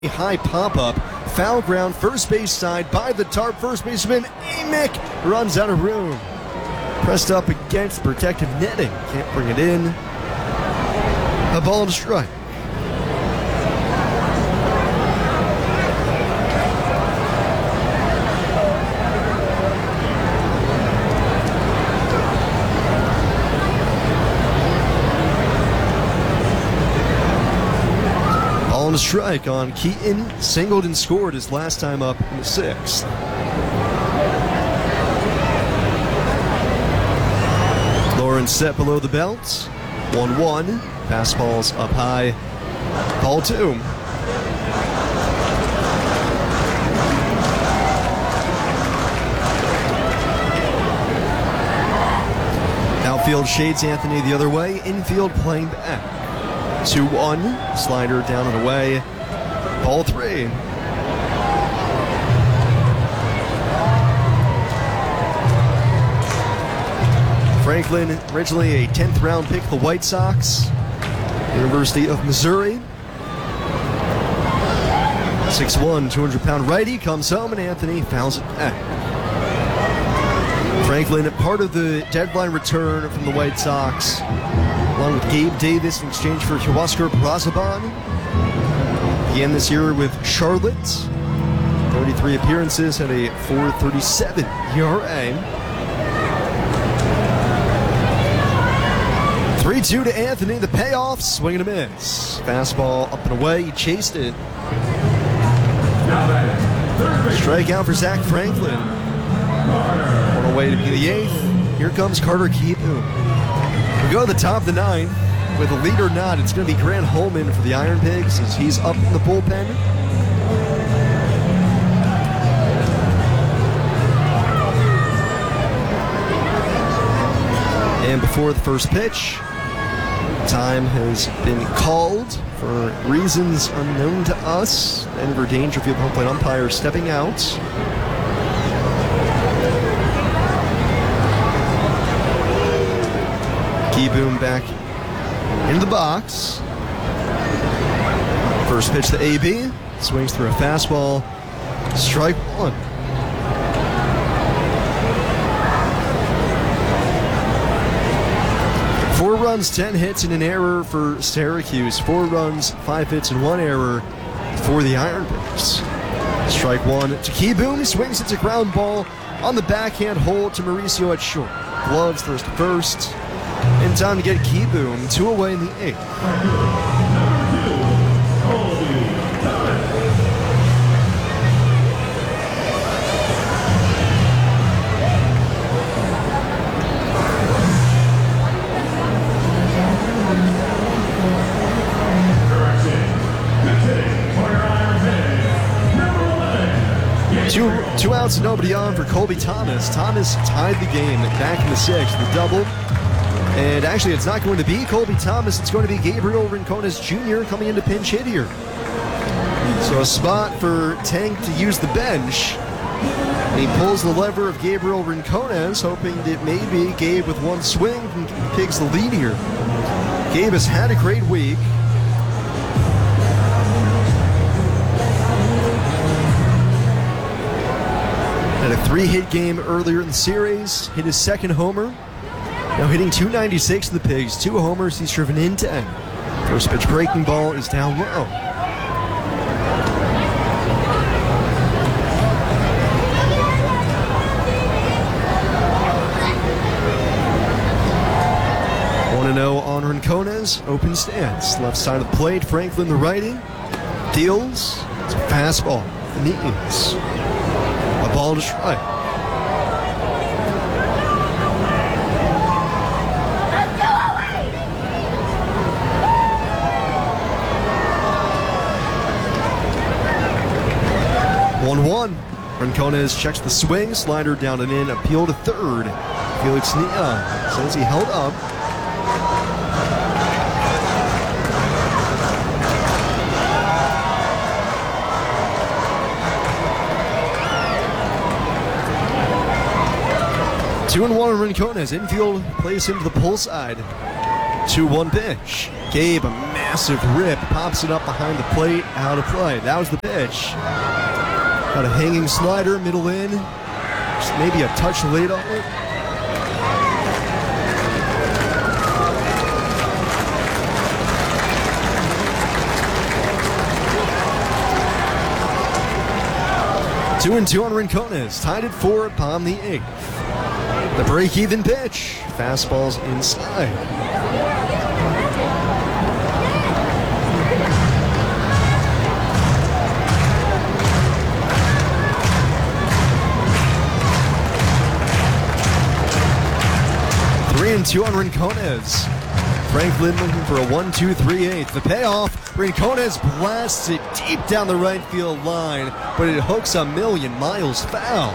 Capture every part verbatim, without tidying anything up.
High pop-up, foul ground, first base side by the tarp. First baseman Amick runs out of room. Pressed up against protective netting. Can't bring it in. A ball to strike. A strike on Keaton. Singled and scored his last time up in the sixth. Lawrence set below the belt. one one. Fastballs up high. Ball two. Outfield shades Anthony the other way. Infield playing back. two one, slider down and away, ball three. Franklin, originally a tenth round pick of the White Sox, University of Missouri. six one, two hundred pound righty, comes home and Anthony fouls it back. Franklin, part of the deadline return from the White Sox, along with Gabe Davis in exchange for Huascar Brazaban. Began this year with Charlotte. thirty-three appearances, had a four thirty-seven E R A. three two to Anthony, the payoff, swing and a miss. Fastball up and away, he chased it. Strikeout for Zach Franklin. On away to be the eighth. Here comes Carter Kieboom. We go to the top of the ninth. With a lead or not, it's going to be Grant Holman for the Iron Pigs as he's up in the bullpen. And before the first pitch, time has been called for reasons unknown to us. Denver Dangerfield home plate umpire stepping out. Kieboom back into the box. First pitch to A B. Swings through a fastball. Strike one. Four runs, ten hits, and an error for Syracuse. Four runs, five hits, and one error for the Iron Pigs. Strike one to Kieboom. He swings. It's a ground ball on the backhand hole to Mauricio at short. Gloves first to first. In time to get Kieboom, two away in the eighth. Two, two outs and nobody on for Colby Thomas. Thomas tied the game back in the sixth with double. And actually, it's not going to be Colby Thomas. It's going to be Gabriel Rincones Junior coming in to pinch hit here. So a spot for Tank to use the bench. And he pulls the lever of Gabriel Rincones, hoping that maybe Gabe with one swing can give the Pigs the lead here. Gabe has had a great week. Had a three-hit game earlier in the series. Hit his second homer. Now hitting two ninety-six to the Pigs. Two homers, he's driven in ten. First pitch breaking ball is down low. one and oh on Rincones. Open stance. Left side of the plate. Franklin the righty. Deals. It's a fastball. Knees. A ball to strike. one one. Rincones checks the swing, slider down and in, appeal to third. Felix Nia says he held up. Two and one on Rincones. Infield plays him to the pull side. two one pitch. Gabe, a man. massive rip, pops it up behind the plate, out of play. That was the pitch. Got a hanging slider, middle in. Just maybe a touch late on it. Two and two on Rincones, tied at four upon the eighth. The break-even pitch, fastballs inside. Three and two on Rincones. Franklin looking for a one two three eighth. The payoff, Rincones blasts it deep down the right field line, but it hooks a million miles foul.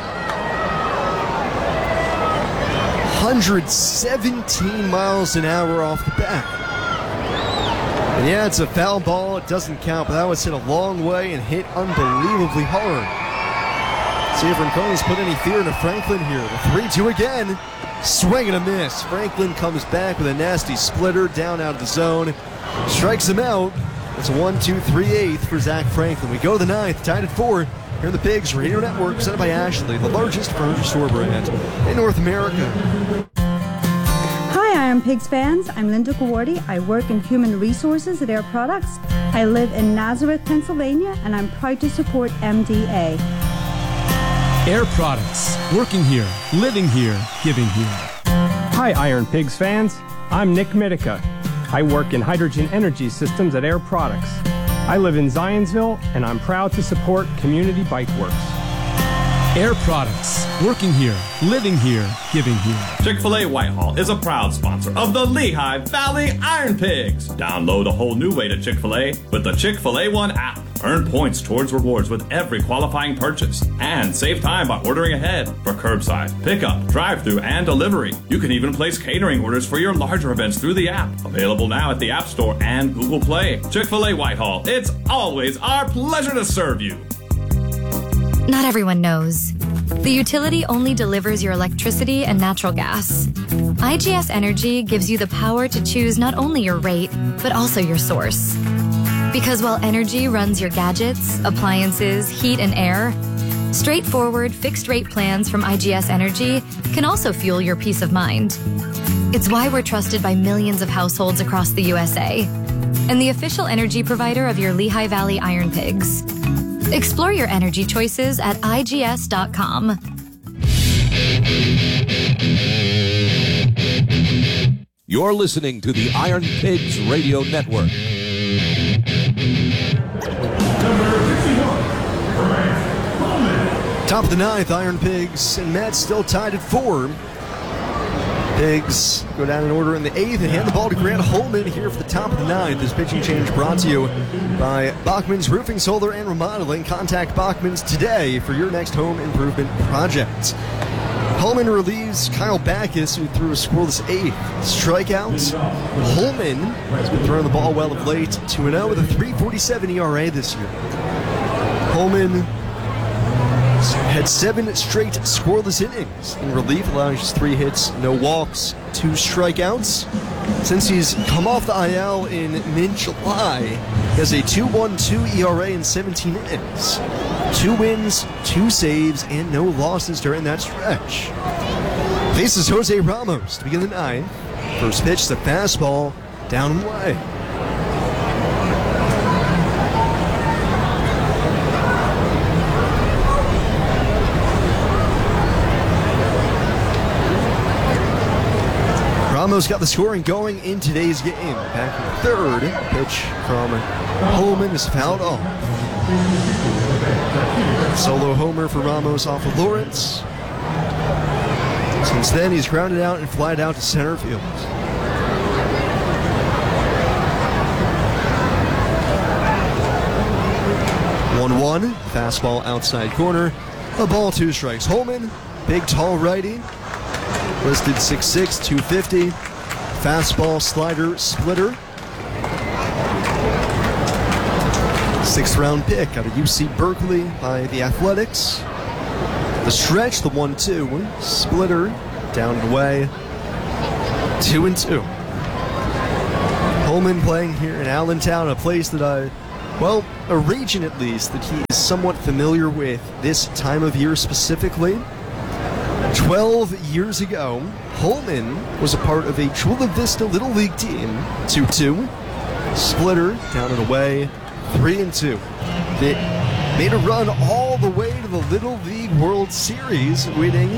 one hundred seventeen miles an hour off the bat. And yeah, it's a foul ball. It doesn't count, but that was hit a long way and hit unbelievably hard. See if Rincones put any fear into Franklin here. The three two again. Swing and a miss. Franklin comes back with a nasty splitter down out of the zone. Strikes him out. It's a one two three eighth for Zach Franklin. We go to the ninth, tied at four. Here in the Pigs Radio Network, presented by Ashley, the largest furniture store brand in North America. Hi, Iron Pigs fans. I'm Linda Gawardi. I work in human resources at Air Products. I live in Nazareth, Pennsylvania, and I'm proud to support M D A. Air Products, working here, living here, giving here. Hi, Iron Pigs fans. I'm Nick Mitica. I work in hydrogen energy systems at Air Products. I live in Zionsville, and I'm proud to support Community Bike Works. Air Products, working here, living here, giving here. Chick-fil-A Whitehall is a proud sponsor of the Lehigh Valley Iron Pigs. Download a whole new way to Chick-fil-A with the Chick-fil-A One app. Earn points towards rewards with every qualifying purchase. And save time by ordering ahead for curbside, pickup, drive-thru, and delivery. You can even place catering orders for your larger events through the app. Available now at the App Store and Google Play. Chick-fil-A Whitehall, it's always our pleasure to serve you. Not everyone knows. The utility only delivers your electricity and natural gas. I G S Energy gives you the power to choose not only your rate, but also your source. Because while energy runs your gadgets, appliances, heat, and air, straightforward fixed-rate plans from I G S Energy can also fuel your peace of mind. It's why we're trusted by millions of households across the U S A and the official energy provider of your Lehigh Valley Iron Pigs. Explore your energy choices at I G S dot com. You're listening to the Iron Pigs Radio Network. Top of the ninth, Iron Pigs and Mets still tied at four. Pigs go down in order in the eighth and hand the ball to Grant Holman here for the top of the ninth. This pitching change brought to you by Bachman's Roofing, Solar, and Remodeling. Contact Bachman's today for your next home improvement project. Holman relieves Kyle Backus, who threw a scoreless eighth. Strikeouts. Holman has been throwing the ball well of late. two and oh with a three forty-seven E R A this year. Holman had seven straight scoreless innings in relief, allowing just three hits, no walks, two strikeouts. Since he's come off the I L in mid-July, he has a two one two E R A in seventeen innings. Two wins, two saves, and no losses during that stretch. Faces Jose Ramos to begin the ninth. First pitch, the fastball, down and away. Ramos got the scoring going in today's game. Back in the third, pitch from Holman is fouled off. Solo homer for Ramos off of Lawrence. Since then, he's grounded out and flied out to center field. one one, fastball outside corner. A ball, two strikes. Holman, big tall righty. Listed six six, two fifty. Fastball, slider, splitter. Sixth round pick out of U C Berkeley by the Athletics. The stretch, the one two. Splitter, down and away. Two and two. Holman playing here in Allentown, a place that I, well, a region at least, that he is somewhat familiar with this time of year specifically. Twelve years ago, Holman was a part of a Chula Vista Little League team, two two, splitter, down and away, three and two. They made a run all the way to the Little League World Series, winning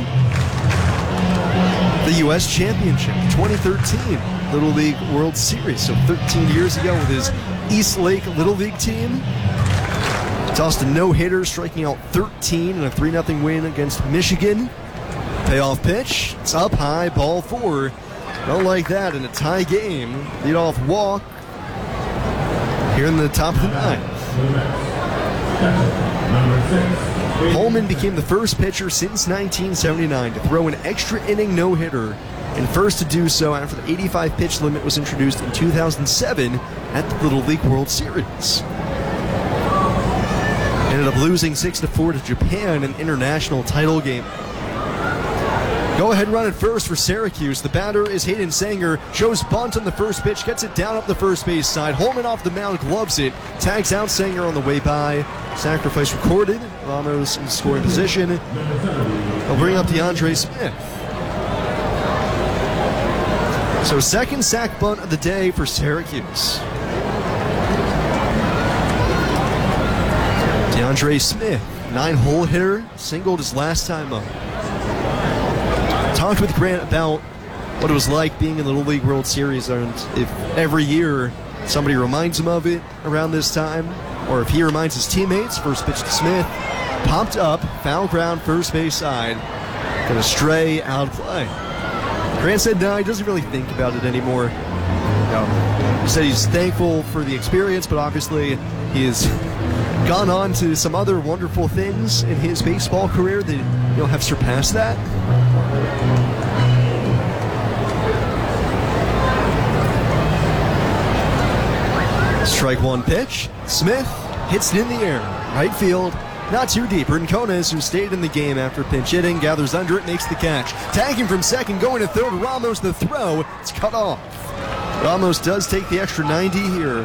the U S Championship, twenty thirteen Little League World Series. So thirteen years ago with his East Lake Little League team. Tossed a no-hitter, striking out thirteen in a three nothing win against Michigan. Payoff pitch, it's up high, ball four. Don't like that in a tie game. Leadoff walk here in the top of the ninth. Holman became the first pitcher since nineteen seventy-nine to throw an extra inning no-hitter, and first to do so after the eighty-five pitch limit was introduced in two thousand seven at the Little League World Series. Ended up losing six to four to Japan in an international title game. Go ahead run at first for Syracuse. The batter is Hayden Sanger. Shows bunt on the first pitch. Gets it down up the first base side. Holman off the mound, gloves it. Tags out Sanger on the way by. Sacrifice recorded. Ramos in scoring position. They'll bring up DeAndre Smith. So second sack bunt of the day for Syracuse. DeAndre Smith, nine-hole hitter, singled his last time up. Talked with Grant about what it was like being in the Little League World Series, and if every year somebody reminds him of it around this time, or if he reminds his teammates. First pitch to Smith, popped up, foul ground, first base side, gonna stray out of play. Grant said no, he doesn't really think about it anymore. No. He said he's thankful for the experience, but obviously he has gone on to some other wonderful things in his baseball career that, you know, have surpassed that. Strike one pitch. Smith hits it in the air. Right field. Not too deep. Rincones, who stayed in the game after pinch hitting, gathers under it, makes the catch. Tagging from second, going to third. Ramos the throw. It's cut off. Ramos does take the extra ninety here.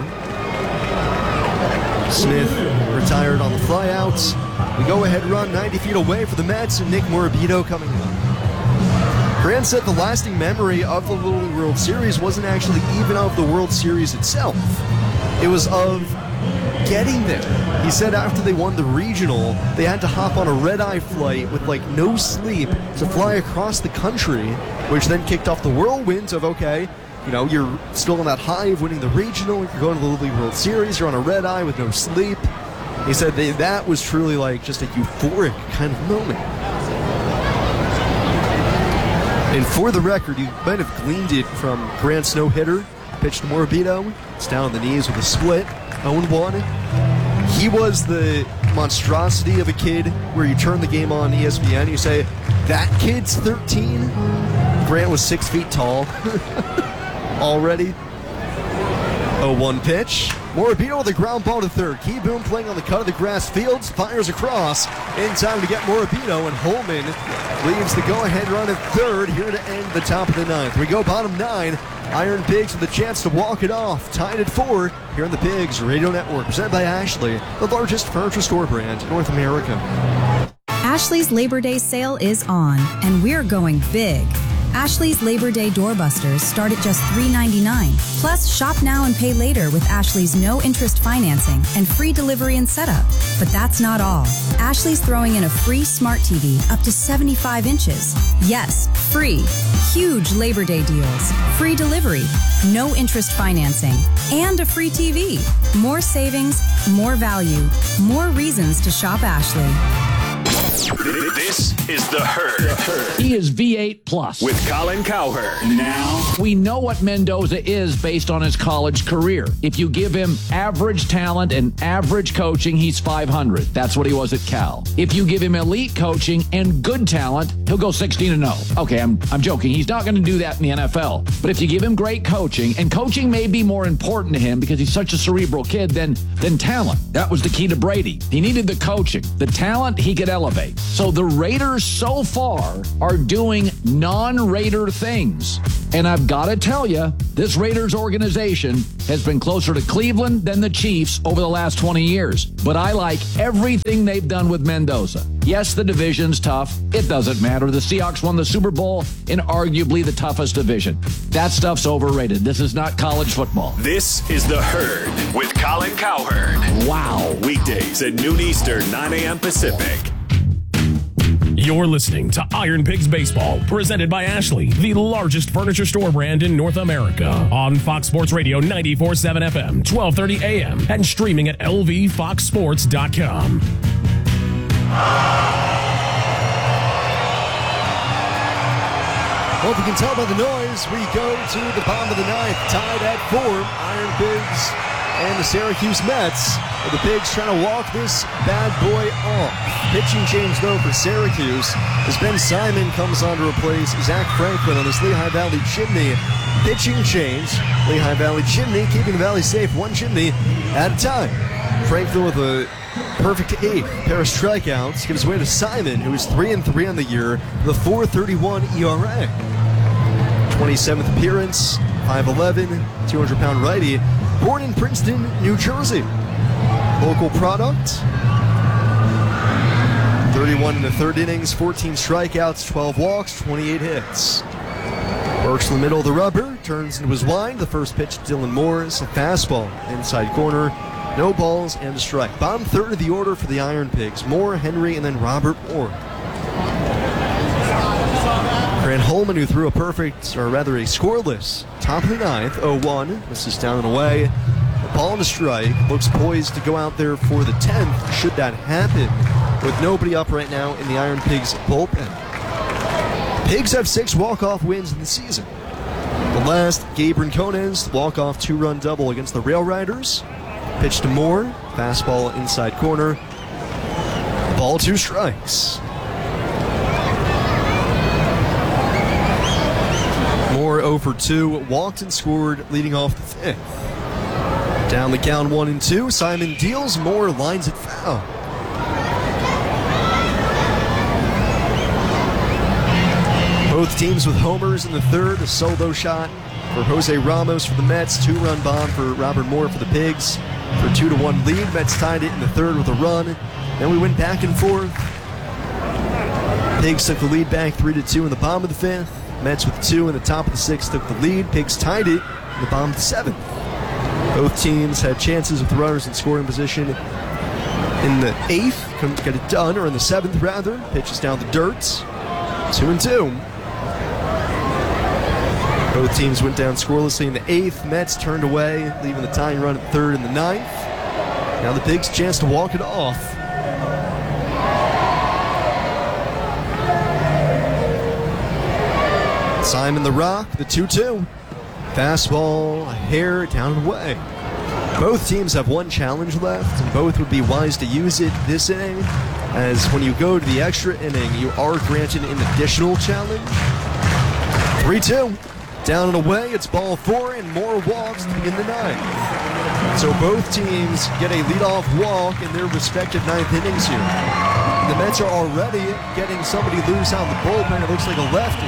Smith retired on the flyouts. The go-ahead run ninety feet away for the Mets, and Nick Morabito coming up. Grant said the lasting memory of the Little League World Series wasn't actually even of the World Series itself. It was of getting there. He said after they won the regional, they had to hop on a red-eye flight with like no sleep to fly across the country, which then kicked off the whirlwind of, okay, you know, you're still on that high of winning the regional, you're going to the Little League World Series, you're on a red-eye with no sleep. He said they, that was truly like just a euphoric kind of moment. And for the record, you might have gleaned it from Grant's no-hitter, pitch to Morabito. It's down on the knees with a split, oh one. He was the monstrosity of a kid where you turn the game on E S P N, you say, that kid's thirteen? Grant was six feet tall already. oh one pitch. Morabito with a ground ball to third. Key Boom playing on the cut of the grass fields, fires across in time to get Morabito, and Holman leaves the go-ahead run at third here to end the top of the ninth. We go bottom nine. Iron Pigs with a chance to walk it off. Tied at four here on the Pigs Radio Network. Presented by Ashley, the largest furniture store brand in North America. Ashley's Labor Day sale is on, and we're going big. Ashley's Labor Day doorbusters start at just three ninety-nine. Plus, shop now and pay later with Ashley's no-interest financing and free delivery and setup. But that's not all. Ashley's throwing in a free smart T V up to seventy-five inches. Yes, free. Huge Labor Day deals. Free delivery, no-interest financing, and a free T V. More savings, more value, more reasons to shop Ashley. This is The Herd. The Herd. He is V eight plus. With Colin Cowherd. Now, we know what Mendoza is based on his college career. If you give him average talent and average coaching, he's five hundred. That's what he was at Cal. If you give him elite coaching and good talent, he'll go sixteen and oh. Okay, I'm I'm joking. He's not going to do that in the N F L. But if you give him great coaching, and coaching may be more important to him because he's such a cerebral kid than, than talent. That was the key to Brady. He needed the coaching. The talent, he could elevate. motivate. So the Raiders so far are doing non-Raider things. And I've got to tell you, this Raiders organization has been closer to Cleveland than the Chiefs over the last twenty years. But I like everything they've done with Mendoza. Yes, the division's tough. It doesn't matter. The Seahawks won the Super Bowl in arguably the toughest division. That stuff's overrated. This is not college football. This is The Herd with Colin Cowherd. Wow. Weekdays at noon Eastern, nine a.m. Pacific. You're listening to Iron Pigs Baseball, presented by Ashley, the largest furniture store brand in North America. On Fox Sports Radio ninety-four point seven F M, twelve thirty A M, and streaming at L V fox sports dot com. Well, if you can tell by the noise, we go to the bottom of the ninth, tied at four. Iron Pigs and the Syracuse Mets. The Pigs trying to walk this bad boy off. Pitching change, though, for Syracuse as Ben Simon comes on to replace Zach Franklin on this Lehigh Valley Chimney. Pitching change. Lehigh Valley Chimney keeping the Valley safe one chimney at a time. Franklin with a perfect eight pair of strikeouts gives way to Simon, who is three and three on the year, with a four thirty-one E R A. twenty-seventh appearance, five eleven, two hundred pound righty, born in Princeton, New Jersey. Local product. thirty-one in the third innings, fourteen strikeouts, twelve walks, twenty-eight hits. Works in the middle of the rubber, turns into his wind. The first pitch to Dylan Moore is a fastball, inside corner, no balls and a strike. Bottom third of the order for the Iron Pigs: Moore, Henry, and then Robert Moore. Grant Holman, who threw a perfect, or rather a scoreless, top of the ninth, oh one. This is down and away. A ball and a strike. Looks poised to go out there for the tenth, should that happen, with nobody up right now in the Iron Pigs bullpen. Pigs have six walk-off wins in the season. The last, Gabe Rinconez, walk-off two-run double against the Rail Riders. Pitch to Moore, fastball inside corner. Ball, two strikes. Moore oh for two, walked and scored, leading off the fifth. Down the count, one and two. Simon deals, Moore lines it foul. Both teams with homers in the third. A solo shot for Jose Ramos for the Mets. Two-run bomb for Robert Moore for the Pigs. For a two to one lead, Mets tied it in the third with a run. Then we went back and forth. Pigs took the lead back three to two in the bottom of the fifth. Mets with two in the top of the sixth took the lead. Pigs tied it in the bottom of the seventh. Both teams had chances with runners in scoring position in the eighth. Couldn't get it done, or in the seventh rather. Pitches down the dirt. Two and two. Both teams went down scorelessly in the eighth. Mets turned away, leaving the tying run at third in the ninth. Now the Pigs' chance to walk it off. Simon the Rock, the two two. Fastball, a hair down and away. Both teams have one challenge left, and both would be wise to use it this inning, as when you go to the extra inning, you are granted an additional challenge. three two. Down and away, it's ball four, and more walks to begin the ninth. So both teams get a leadoff walk in their respective ninth innings here. The Mets are already getting somebody loose out of the bullpen. It looks like a lefty.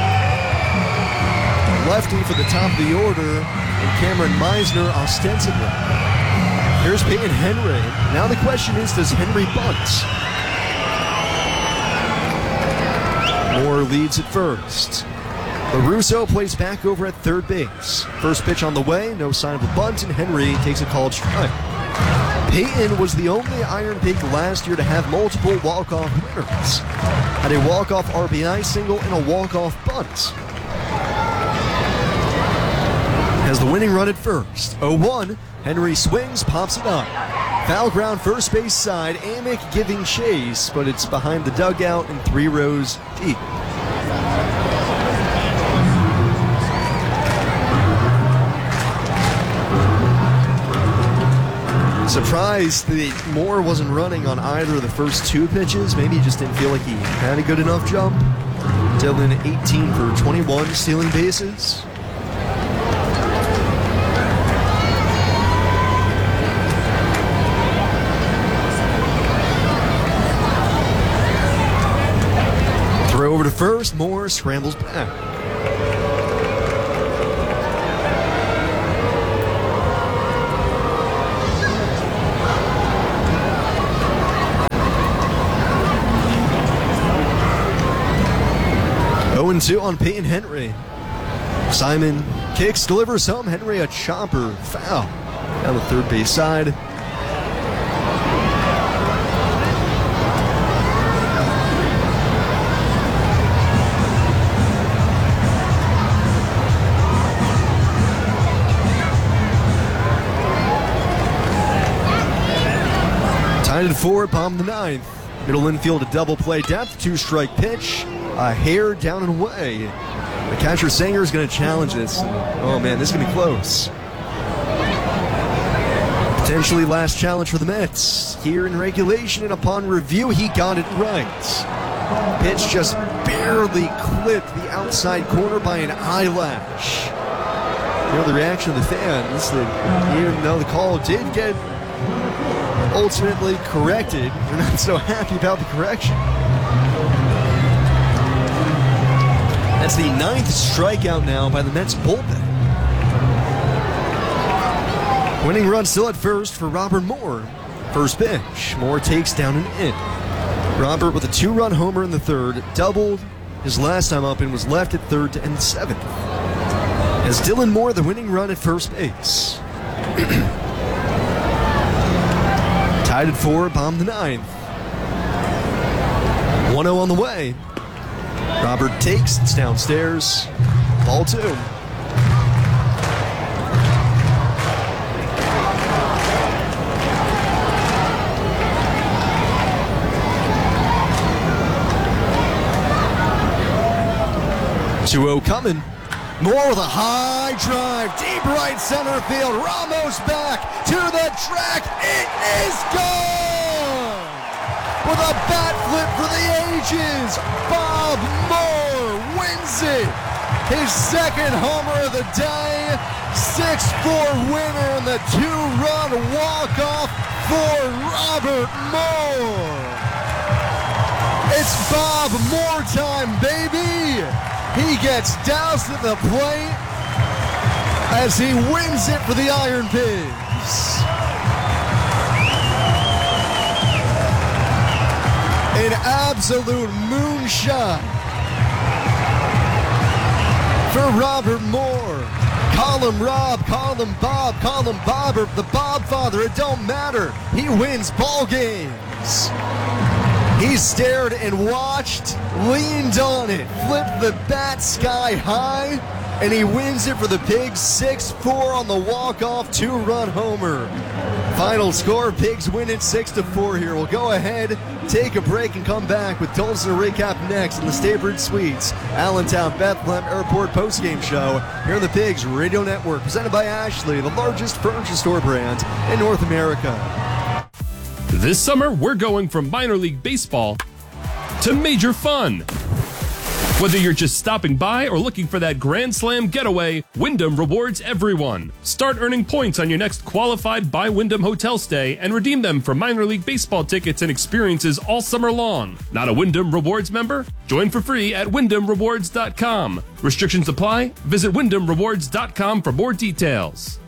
A lefty for the top of the order, and Cameron Meisner ostensibly. Here's Peyton Henry. Now the question is, does Henry bunt? Moore leads at first. LaRusso plays back over at third base. First pitch on the way, no sign of a bunt, and Henry takes a called strike. Peyton was the only Iron Pig last year to have multiple walk-off winners. Had a walk-off R B I single and a walk-off bunt. Has the winning run at first. oh one, Henry swings, pops it up. Foul ground first base side, Amick giving chase, but it's behind the dugout and three rows deep. Surprised that Moore wasn't running on either of the first two pitches. Maybe he just didn't feel like he had a good enough jump. Dylan eighteen for twenty-one, stealing bases. first. Moore scrambles back. oh and two on Peyton Henry. Simon kicks, delivers home. Henry a chopper. Foul down the third base side. Tied at four, bottom of the ninth. Middle infield, a double play depth, two strike pitch, a hair down and away. The catcher Sanger is going to challenge this. Oh man, this is going to be close. Potentially last challenge for the Mets. Here in regulation, and upon review, he got it right. Pitch just barely clipped the outside corner by an eyelash. You know, the reaction of the fans, that even though the call did get ultimately corrected, they're not so happy about the correction. That's the ninth strikeout now by the Mets bullpen. Winning run still at first for Robert Moore. First pitch, Moore takes down and in. Robert with a two-run homer in the third, doubled. His last time up and was left at third to end the seventh. As Dylan Moore the winning run at first base. Tied at four, bottom of the ninth. one oh on the way. Robert takes, it's downstairs. Ball two. two oh coming. Moore with a high drive, deep right center field. Ramos back to the track. It is gone! With a bat flip for the ages, Bob Moore wins it. His second homer of the day. six four winner in the two-run walk-off for Robert Moore. It's Bob Moore time, baby. He gets doused at the plate as he wins it for the Iron Pigs. An absolute moonshot for Robert Moore. Call him Rob, call him Bob, call him Bobbert, the Bob Father, it don't matter. He wins ball games. He stared and watched, leaned on it, flipped the bat sky high, and he wins it for the Pigs. six four on the walk-off two-run homer. Final score, Pigs win it six to four here. We'll go ahead, take a break, and come back with Dolphins and a recap next in the Staybridge Suites, Allentown Bethlehem Airport postgame show here on the Pigs Radio Network, presented by Ashley, the largest furniture store brand in North America. This summer, we're going from minor league baseball to major fun. Whether you're just stopping by or looking for that Grand Slam getaway, Wyndham rewards everyone. Start earning points on your next qualified by Wyndham hotel stay and redeem them for minor league baseball tickets and experiences all summer long. Not a Wyndham Rewards member? Join for free at wyndham rewards dot com. Restrictions apply. Visit wyndham rewards dot com for more details.